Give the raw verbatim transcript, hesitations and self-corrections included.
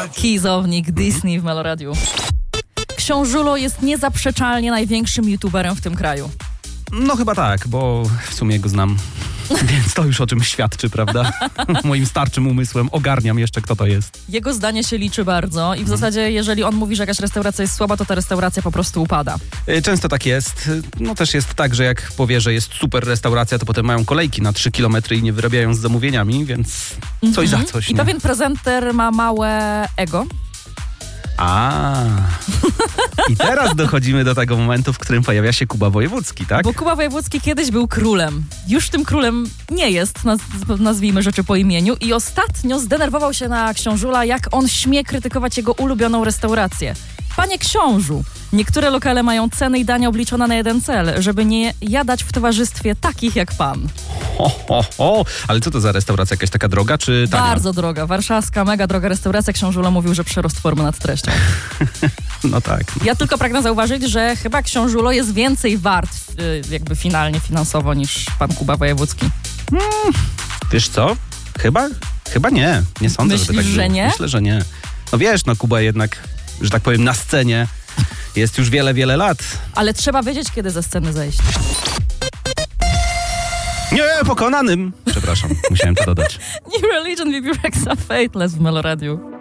Kizownik Disney w Meloradiu. Książulo jest niezaprzeczalnie największym youtuberem w tym kraju. No chyba tak, bo w sumie go znam. Więc to już o czym świadczy, prawda? Moim starczym umysłem ogarniam jeszcze, kto to jest. Jego zdanie się liczy bardzo i w zasadzie jeżeli on mówi, że jakaś restauracja jest słaba, to ta restauracja po prostu upada. Często tak jest. No też jest tak, że jak powie, że jest super restauracja, to potem mają kolejki na trzy kilometry i nie wyrabiają z zamówieniami, więc coś Mhm. za coś. I nie? pewien prezenter ma małe ego. A. I teraz dochodzimy do tego momentu, w którym pojawia się Kuba Wojewódzki, tak? Bo Kuba Wojewódzki kiedyś był królem. Już tym królem nie jest, naz- nazwijmy rzeczy po imieniu. I ostatnio zdenerwował się na książula, jak on śmie krytykować jego ulubioną restaurację. Panie książu, niektóre lokale mają ceny i dania obliczone na jeden cel, żeby nie jadać w towarzystwie takich jak pan. Ho, ho, ho. Ale co to za restauracja? Jakaś taka droga czy tania? Bardzo droga, warszawska, mega droga restauracja. Książula mówił, że przerost formy nad treścią. No tak. Ja tylko pragnę zauważyć, że chyba książulo jest więcej wart y, jakby finalnie finansowo niż pan Kuba Wojewódzki. Hmm. Wiesz co? Chyba? Chyba nie. Nie sądzę, Myślisz, żeby tak było. że nie? Myślę, że nie. No wiesz, no Kuba jednak, że tak powiem, na scenie jest już wiele, wiele lat. Ale trzeba wiedzieć, kiedy ze sceny zejść. Nie, pokonanym. Przepraszam, musiałem to dodać. New Religion, B B Rexa, Fateless w Meloradiu.